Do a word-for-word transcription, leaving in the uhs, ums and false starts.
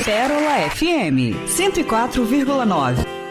Pérola F M cento e quatro vírgula nove.